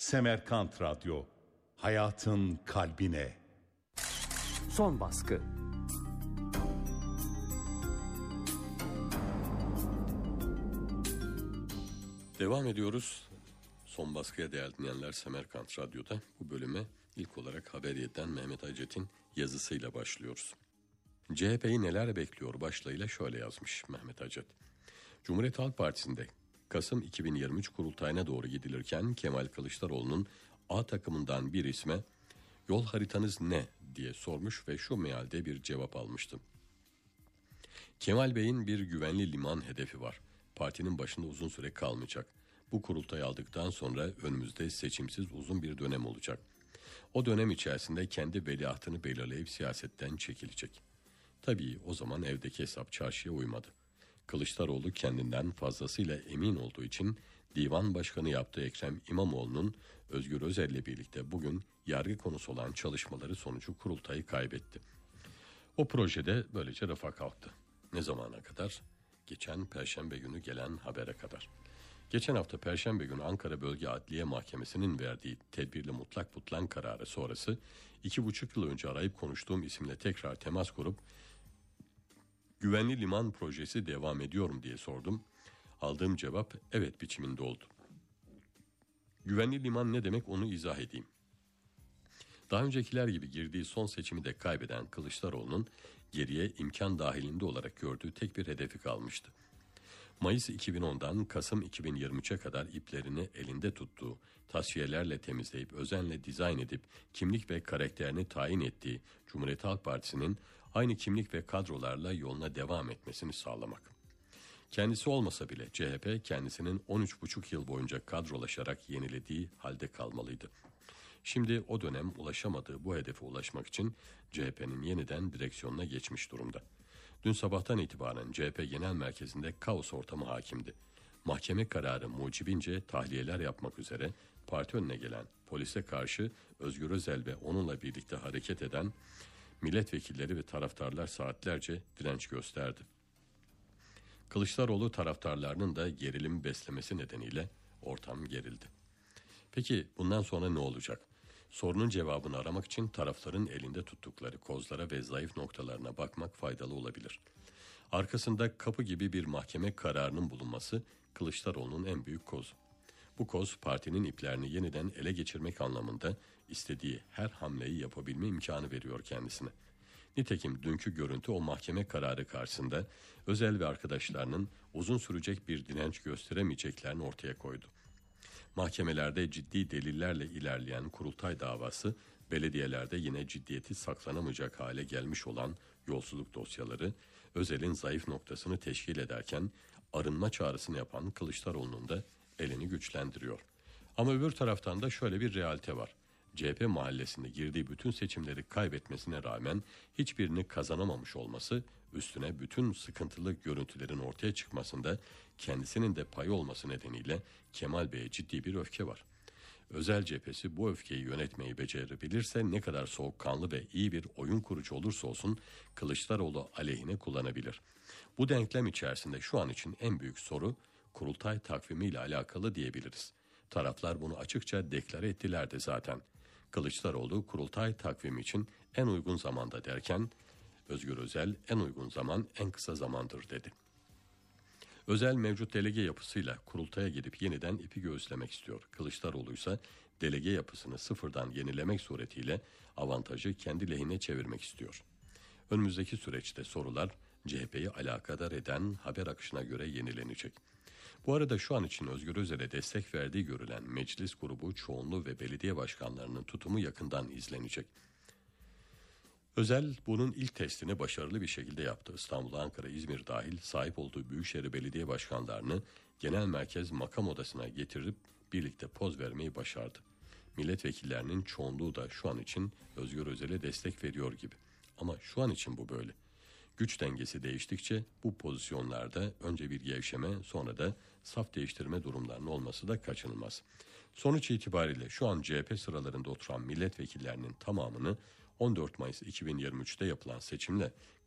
Semerkant Radyo, hayatın kalbine. Son baskı. Devam ediyoruz. Son baskıya değerli dinleyenler, Semerkant Radyo'da bu bölüme ilk olarak Haber7'den Mehmet Acet'in yazısıyla başlıyoruz. CHP'yi neler bekliyor başlığıyla şöyle yazmış Mehmet Acet. Cumhuriyet Halk Partisi'nde Kasım 2023 kurultayına doğru gidilirken Kemal Kılıçdaroğlu'nun A takımından bir isme "Yol haritanız ne?" diye sormuş ve şu mealde bir cevap almıştım. Kemal Bey'in bir güvenli liman hedefi var. Partinin başında uzun süre kalmayacak. Bu kurultayı aldıktan sonra önümüzde seçimsiz uzun bir dönem olacak. O dönem içerisinde kendi veliahtını belirleyip siyasetten çekilecek. Tabii o zaman evdeki hesap çarşıya uymadı. Kılıçdaroğlu kendinden fazlasıyla emin olduğu için divan başkanı yaptığı Ekrem İmamoğlu'nun Özgür Özel'le birlikte bugün yargı konusu olan çalışmaları sonucu kurultayı kaybetti. O projede böylece rafa kalktı. Ne zamana kadar? Geçen Perşembe günü gelen habere kadar. Geçen hafta Perşembe günü Ankara Bölge Adliye Mahkemesi'nin verdiği tedbirli mutlak butlan kararı sonrası 2,5 yıl önce arayıp konuştuğum isimle tekrar temas kurup "Güvenli liman projesi devam ediyor mu?" diye sordum. Aldığım cevap evet biçiminde oldu. Güvenli liman ne demek onu izah edeyim. Daha öncekiler gibi girdiği son seçimi de kaybeden Kılıçdaroğlu'nun geriye imkan dahilinde olarak gördüğü tek bir hedefi kalmıştı. Mayıs 2010'dan Kasım 2023'e kadar iplerini elinde tuttuğu, tasfiyelerle temizleyip özenle dizayn edip kimlik ve karakterini tayin ettiği Cumhuriyet Halk Partisi'nin aynı kimlik ve kadrolarla yoluna devam etmesini sağlamak. Kendisi olmasa bile CHP kendisinin 13,5 yıl boyunca kadrolaşarak yenilediği halde kalmalıydı. Şimdi o dönem ulaşamadığı bu hedefe ulaşmak için CHP'nin yeniden direksiyonuna geçmiş durumda. Dün sabahtan itibaren CHP Genel Merkezi'nde kaos ortamı hakimdi. Mahkeme kararı mucibince tahliyeler yapmak üzere parti önüne gelen, polise karşı Özgür Özel ve onunla birlikte hareket eden milletvekilleri ve taraftarlar saatlerce direnç gösterdi. Kılıçdaroğlu taraftarlarının da gerilimi beslemesi nedeniyle ortam gerildi. Peki bundan sonra ne olacak? Sorunun cevabını aramak için tarafların elinde tuttukları kozlara ve zayıf noktalarına bakmak faydalı olabilir. Arkasında kapı gibi bir mahkeme kararının bulunması Kılıçdaroğlu'nun en büyük kozu. Bu koz partinin iplerini yeniden ele geçirmek anlamında istediği her hamleyi yapabilme imkanı veriyor kendisine. Nitekim dünkü görüntü o mahkeme kararı karşısında Özel ve arkadaşlarının uzun sürecek bir direnç gösteremeyeceklerini ortaya koydu. Mahkemelerde ciddi delillerle ilerleyen kurultay davası, belediyelerde yine ciddiyeti saklanamayacak hale gelmiş olan yolsuzluk dosyaları, Özel'in zayıf noktasını teşkil ederken arınma çağrısını yapan Kılıçdaroğlu'nun da elini güçlendiriyor. Ama öbür taraftan da şöyle bir realite var. CHP mahallesinde girdiği bütün seçimleri kaybetmesine rağmen hiçbirini kazanamamış olması, üstüne bütün sıkıntılı görüntülerin ortaya çıkmasında kendisinin de payı olması nedeniyle Kemal Bey'e ciddi bir öfke var. Özel cephesi bu öfkeyi yönetmeyi becerebilirse ne kadar soğukkanlı ve iyi bir oyun kurucu olursa olsun Kılıçdaroğlu aleyhine kullanabilir. Bu denklem içerisinde şu an için en büyük soru kurultay takvimiyle alakalı diyebiliriz. Taraflar bunu açıkça deklare ettiler de zaten. Kılıçdaroğlu kurultay takvimi için en uygun zamanda derken Özgür Özel en uygun zaman en kısa zamandır dedi. Özel mevcut delege yapısıyla kurultaya gidip yeniden ipi göğüslemek istiyor. Kılıçdaroğlu ise delege yapısını sıfırdan yenilemek suretiyle avantajı kendi lehine çevirmek istiyor. Önümüzdeki süreçte sorular CHP'yi alakadar eden haber akışına göre yenilenecek. Bu arada şu an için Özgür Özel'e destek verdiği görülen meclis grubu çoğunluğu ve belediye başkanlarının tutumu yakından izlenecek. Özel bunun ilk testini başarılı bir şekilde yaptı. İstanbul, Ankara, İzmir dahil sahip olduğu büyükşehir belediye başkanlarını genel merkez makam odasına getirip birlikte poz vermeyi başardı. Milletvekillerinin çoğunluğu da şu an için Özgür Özel'e destek veriyor gibi. Ama şu an için bu böyle. Güç dengesi değiştikçe bu pozisyonlarda önce bir gevşeme sonra da saf değiştirme durumlarının olması da kaçınılmaz. Sonuç itibariyle şu an CHP sıralarında oturan milletvekillerinin tamamını 14 Mayıs 2023'te yapılan seçimle